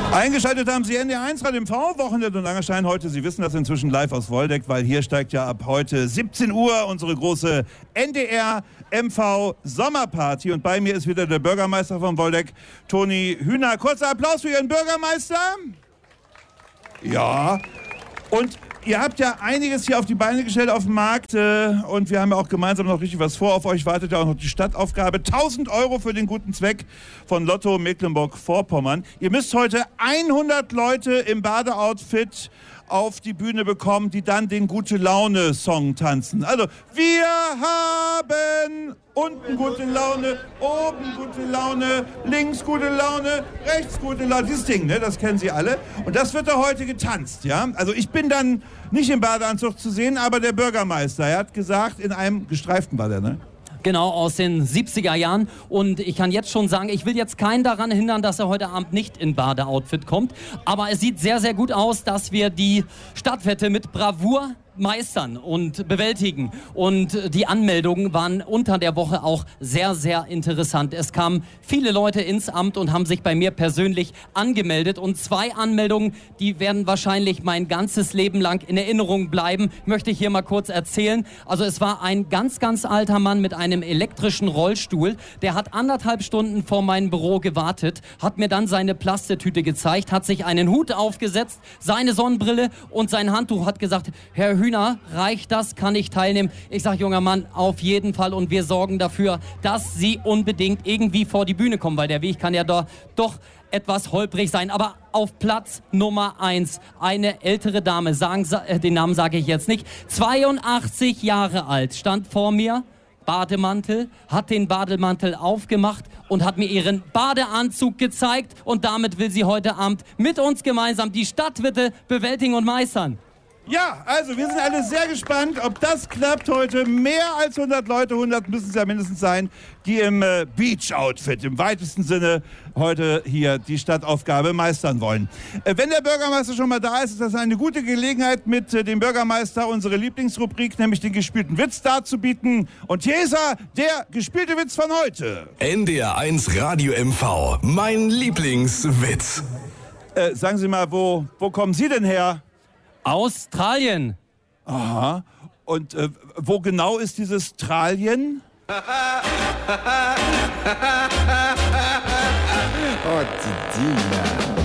Eingeschaltet haben Sie NDR1 Radio MV, Wochenende und Langerstein. Heute, Sie wissen das inzwischen live aus Woldeck, weil hier steigt ja ab heute 17 Uhr unsere große NDR MV Sommerparty. Und bei mir ist wieder der Bürgermeister von Woldeck, Toni Hühner. Kurzer Applaus für Ihren Bürgermeister. Ja, und ihr habt ja einiges hier auf die Beine gestellt auf dem Markt und wir haben ja auch gemeinsam noch richtig was vor. Auf euch wartet ja auch noch die Stadtaufgabe. 1.000 € für den guten Zweck von Lotto Mecklenburg-Vorpommern. Ihr müsst heute 100 Leute im Badeoutfit auf die Bühne bekommen, die dann den Gute-Laune-Song tanzen. Also, wir haben unten gute Laune, oben gute Laune, links gute Laune, rechts gute Laune. Dieses Ding, ne, das kennen Sie alle. Und das wird da heute getanzt, ja. Also ich bin dann nicht im Badeanzug zu sehen, aber der Bürgermeister, er hat gesagt, in einem gestreiften war der, ne? Genau, aus den 70er Jahren. Und ich kann jetzt schon sagen, ich will jetzt keinen daran hindern, dass er heute Abend nicht in Badeoutfit kommt. Aber es sieht sehr, sehr gut aus, dass wir die Stadtwette mit Bravour meistern und bewältigen. Und die Anmeldungen waren unter der Woche auch sehr, sehr interessant. Es kamen viele Leute ins Amt und haben sich bei mir persönlich angemeldet. Und 2 Anmeldungen, die werden wahrscheinlich mein ganzes Leben lang in Erinnerung bleiben, möchte ich hier mal kurz erzählen. Also es war ein ganz, ganz alter Mann mit einem elektrischen Rollstuhl. Der hat 1,5 Stunden vor meinem Büro gewartet, hat mir dann seine Plastetüte gezeigt, hat sich einen Hut aufgesetzt, seine Sonnenbrille und sein Handtuch, hat gesagt, Herr Hühner, reicht das? Kann ich teilnehmen? Ich sage, junger Mann, auf jeden Fall. Und wir sorgen dafür, dass Sie unbedingt irgendwie vor die Bühne kommen, weil der Weg kann ja doch etwas holprig sein. Aber auf Platz Nummer 1, eine ältere Dame, den Namen sage ich jetzt nicht, 82 Jahre alt, stand vor mir, Bademantel, hat den Bademantel aufgemacht und hat mir ihren Badeanzug gezeigt. Und damit will sie heute Abend mit uns gemeinsam die Stadtwette bewältigen und meistern. Ja, also wir sind alle sehr gespannt, ob das klappt heute. Mehr als 100 Leute, 100 müssen es ja mindestens sein, die im Beach-Outfit im weitesten Sinne heute hier die Stadtaufgabe meistern wollen. Wenn der Bürgermeister schon mal da ist, ist das eine gute Gelegenheit, mit dem Bürgermeister unsere Lieblingsrubrik, nämlich den gespielten Witz, darzubieten. Und hier ist er, der gespielte Witz von heute. NDR1 Radio MV, mein Lieblingswitz. Sagen Sie mal, wo kommen Sie denn her? Australien. Aha. Und wo genau ist dieses Tralien? Oh, Didina.